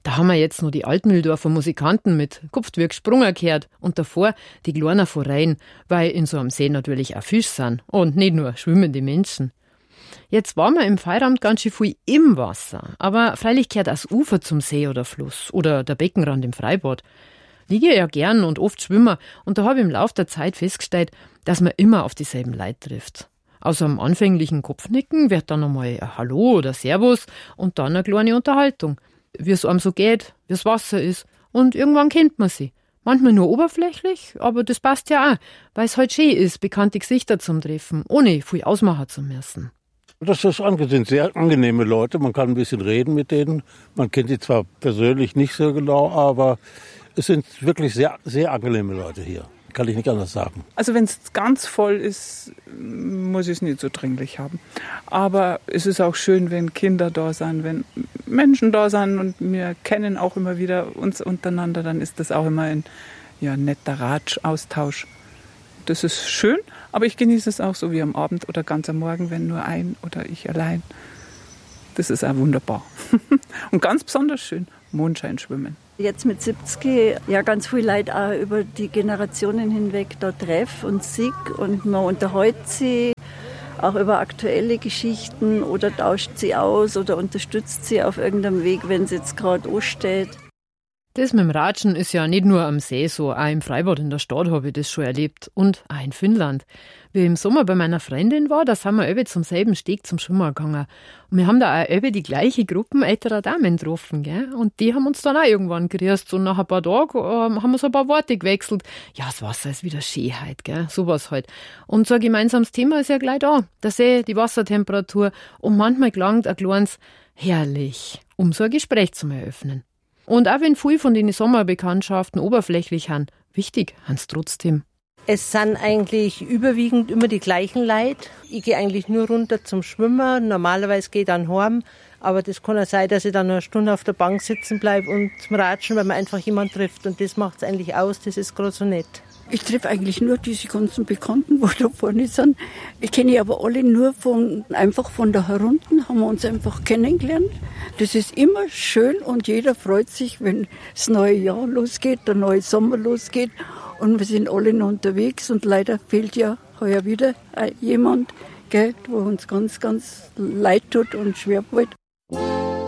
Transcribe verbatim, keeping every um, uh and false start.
Da haben wir jetzt noch die Altmühldorfer Musikanten mit Kupft wie gesprungen gehört und davor die kleinen Forellen, weil in so einem See natürlich auch Fisch sind und nicht nur schwimmende Menschen. Jetzt waren wir im Feierabend ganz schön viel im Wasser, aber freilich gehört das Ufer zum See oder Fluss oder der Beckenrand im Freibad. Ich gehe ja gern und oft schwimmen und da habe ich im Laufe der Zeit festgestellt, dass man immer auf dieselben Leute trifft. Aus einem anfänglichen Kopfnicken wird dann einmal ein Hallo oder Servus und dann eine kleine Unterhaltung. Wie es einem so geht, wie das Wasser ist. Und irgendwann kennt man sie. Manchmal nur oberflächlich, aber das passt ja auch, weil es halt schön ist, bekannte Gesichter zum Treffen, ohne viel ausmachen zu müssen. Das ist angesehen, sehr angenehme Leute. Man kann ein bisschen reden mit denen. Man kennt sie zwar persönlich nicht so genau, aber es sind wirklich sehr, sehr angenehme Leute hier. Kann ich nicht anders sagen. Also wenn es ganz voll ist, muss ich es nicht so dringlich haben. Aber es ist auch schön, wenn Kinder da sind, wenn Menschen da sind und wir kennen auch immer wieder uns untereinander, dann ist das auch immer ein ja, netter Ratsch-Austausch. Das ist schön, aber ich genieße es auch so wie am Abend oder ganz am Morgen, wenn nur ein oder ich allein. Das ist auch wunderbar. Und ganz besonders schön, Mondschein schwimmen. Jetzt mit siebzig ja ganz viel Leute auch über die Generationen hinweg da treff und sieht und man unterhält sie auch über aktuelle Geschichten oder tauscht sie aus oder unterstützt sie auf irgendeinem Weg, wenn sie jetzt gerade ansteht. Das mit dem Ratschen ist ja nicht nur am See so, auch im Freibad in der Stadt habe ich das schon erlebt und auch in Finnland. Wie ich im Sommer bei meiner Freundin war, da sind wir eben zum selben Steg zum Schwimmen gegangen. Und wir haben da auch eben die gleiche Gruppe älterer Damen getroffen, gell? Und die haben uns dann auch irgendwann grüßt und nach ein paar Tagen äh, haben wir so ein paar Worte gewechselt. Ja, das Wasser ist wieder Schönheit, gell? Sowas halt. Und so ein gemeinsames Thema ist ja gleich da. Der See, die Wassertemperatur und manchmal gelangt ein kleines herrlich, um so ein Gespräch zu eröffnen. Und auch wenn viele von den Sommerbekanntschaften oberflächlich sind, wichtig sind trotzdem. Es sind eigentlich überwiegend immer die gleichen Leute. Ich gehe eigentlich nur runter zum Schwimmen. Normalerweise gehe ich dann heim. Aber das kann auch sein, dass ich dann noch eine Stunde auf der Bank sitzen bleibe und zum Ratschen, weil man einfach jemanden trifft. Und das macht es eigentlich aus. Das ist gerade so nett. Ich treffe eigentlich nur diese ganzen Bekannten, die da vorne sind. Ich kenne aber alle nur von, einfach von da herunten, haben wir uns einfach kennengelernt. Das ist immer schön und jeder freut sich, wenn das neue Jahr losgeht, der neue Sommer losgeht. Und wir sind alle noch unterwegs und leider fehlt ja heuer wieder jemand, gell, wo uns ganz, ganz leid tut und schwer fällt.